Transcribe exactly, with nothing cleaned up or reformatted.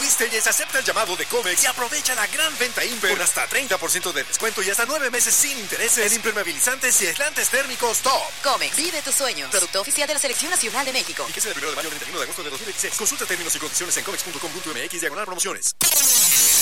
Steyes acepta el llamado de Comex y aprovecha la gran venta Imper con hasta treinta por ciento de descuento y hasta nueve meses sin intereses en impermeabilizantes y aislantes térmicos top. Comex, vive tus sueños. Producto oficial de la Selección Nacional de México. Fíjese del primero de mayo al treinta y uno de agosto de dos mil veintiséis. Consulta términos y condiciones en comex punto com punto m x diagonal promociones.